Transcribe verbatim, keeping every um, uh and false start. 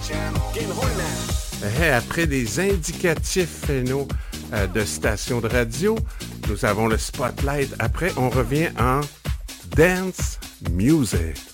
Hey, après des indicatifs finaux euh, de stations de radio, nous avons le Spotlight. Après, on revient en Dance Music.